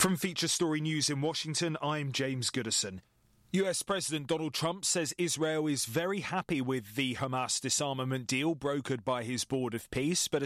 From Feature Story News in Washington, I'm James Goodison. US President Donald Trump says Israel is very happy with the Hamas disarmament deal brokered by his Board of Peace, but